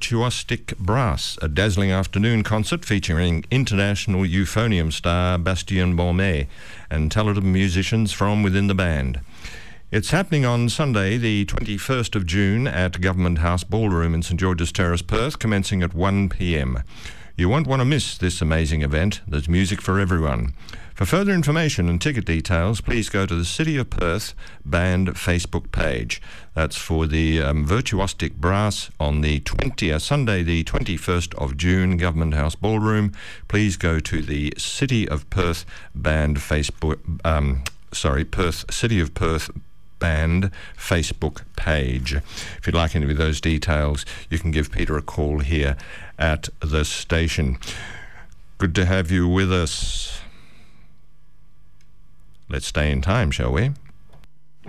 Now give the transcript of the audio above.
Virtuostic Brass, a dazzling afternoon concert featuring international euphonium star Bastien Baumet and talented musicians from within the band. It's happening on Sunday, the 21st of June at Government House Ballroom in St George's Terrace, Perth, commencing at 1 p.m. You won't want to miss this amazing event. There's music for everyone. For further information and ticket details, please go to the City of Perth Band Facebook page. That's for the Virtuostic Brass on the Sunday, the 21st of June, Government House Ballroom. Please go to the City of Perth Band Facebook. Perth City of Perth Band Facebook page. If you'd like any of those details, you can give Peter a call here at the station. Good to have you with us. Let's stay in time, shall we?